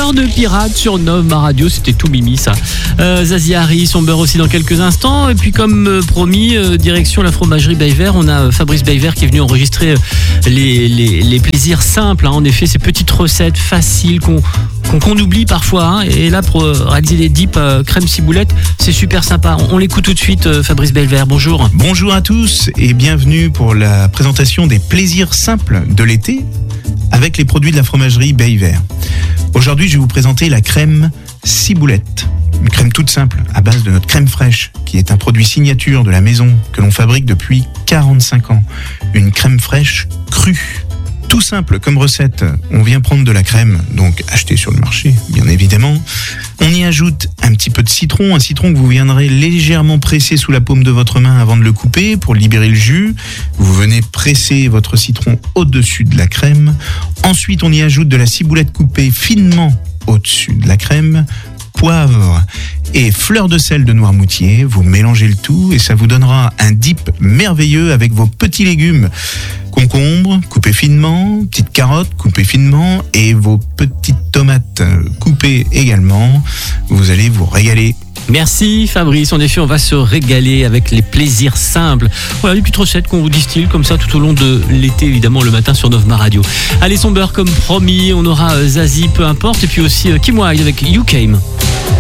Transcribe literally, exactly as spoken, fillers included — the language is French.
Cœur de pirate sur Nova Radio, c'était tout mimi ça. Euh, Zazie Harry, son beurre aussi dans quelques instants. Et puis comme euh, promis, euh, direction la fromagerie Bayver, on a euh, Fabrice Bayver qui est venu enregistrer euh, les, les, les plaisirs simples. Hein. En effet, ces petites recettes faciles qu'on, qu'on, qu'on oublie parfois. Hein. Et là, pour euh, réaliser des dips euh, crème ciboulette, c'est super sympa. On, on l'écoute tout de suite, euh, Fabrice Bayver. Bonjour. Bonjour à tous et bienvenue pour la présentation des plaisirs simples de l'été avec les produits de la fromagerie Bayver. Aujourd'hui, je vais vous présenter la crème ciboulette. Une crème toute simple à base de notre crème fraîche qui est un produit signature de la maison que l'on fabrique depuis quarante-cinq ans. Une crème fraîche crue. Tout simple comme recette, on vient prendre de la crème, donc achetée sur le marché, bien évidemment. On y ajoute un petit peu de citron, un citron que vous viendrez légèrement presser sous la paume de votre main avant de le couper pour libérer le jus. Vous venez presser votre citron au-dessus de la crème. Ensuite, on y ajoute de la ciboulette coupée finement au-dessus de la crème, poivre et fleur de sel de Noirmoutier. Vous mélangez le tout et ça vous donnera un dip merveilleux avec vos petits légumes. Concombre coupé finement, petites carottes coupées finement et vos petites tomates coupées également. Vous allez vous régaler. Merci Fabrice, en effet on va se régaler avec les plaisirs simples. Voilà les petites recettes qu'on vous distille comme ça tout au long de l'été, évidemment le matin sur Nova Radio. Allez, son beurre comme promis, on aura Zazie, peu importe, et puis aussi Kim Wilde avec You Came.